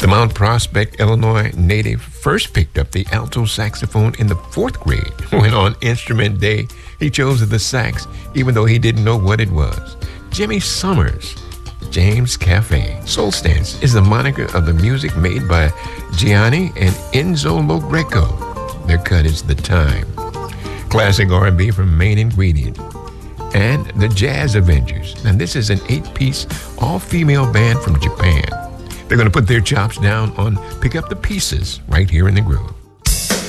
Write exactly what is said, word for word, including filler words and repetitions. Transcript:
The Mount Prospect, Illinois native first picked up the alto saxophone in the fourth grade when on instrument day he chose the sax even though he didn't know what it was. Jimmy Summers, James Cafe. Soul Stance is the moniker of the music made by Gianni and Enzo Logreco. Their cut is The Time. Classic R and B from Main Ingredient. And the Jazz Avengers. And this is an eight-piece, all-female band from Japan. They're going to put their chops down on Pick Up the Pieces right here in the groove.